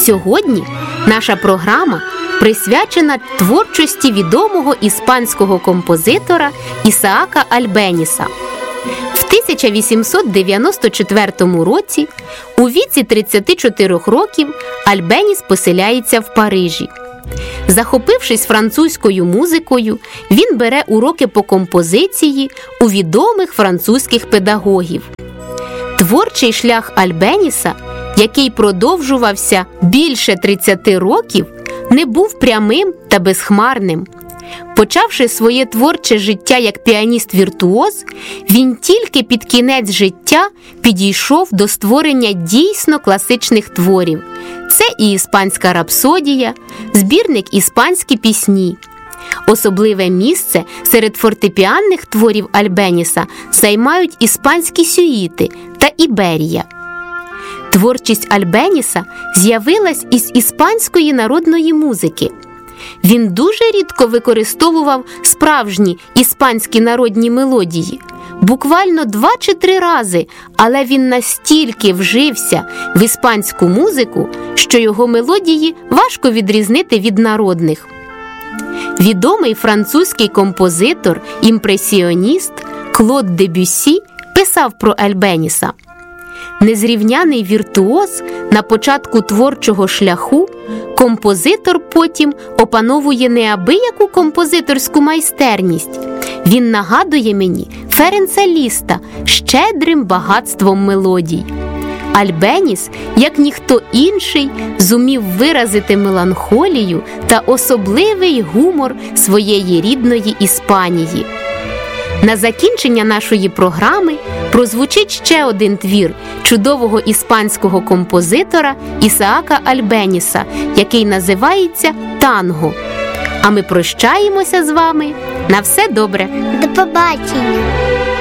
Сьогодні наша програма присвячена творчості відомого іспанського композитора Ісаака Альбеніса. В 1894 році, у віці 34 років, Альбеніс поселяється в Парижі. Захопившись французькою музикою, він бере уроки по композиції у відомих французьких педагогів. Творчий шлях Альбеніса, який продовжувався більше 30 років, не був прямим та безхмарним. Почавши своє творче життя як піаніст-віртуоз, він тільки під кінець життя підійшов до створення дійсно класичних творів. Це і «Іспанська рапсодія», збірник «Іспанські пісні». Особливе місце серед фортепіанних творів Альбеніса займають «Іспанські сюїти» та «Іберія». Творчість Альбеніса з'явилась із іспанської народної музики. Він дуже рідко використовував справжні іспанські народні мелодії, буквально 2 чи 3 рази, але він настільки вжився в іспанську музику, що його мелодії важко відрізнити від народних. Відомий французький композитор, імпресіоніст Клод Дебюссі писав про Альбеніса: незрівняний віртуоз на початку творчого шляху, композитор потім опановує неабияку композиторську майстерність. Він нагадує мені Ференца Ліста щедрим багатством мелодій. Альбеніс, як ніхто інший, зумів виразити меланхолію та особливий гумор своєї рідної Іспанії. На закінчення нашої програми прозвучить ще один твір чудового іспанського композитора Ісаака Альбеніса, який називається «Танго». А ми прощаємося з вами. На все добре! До побачення!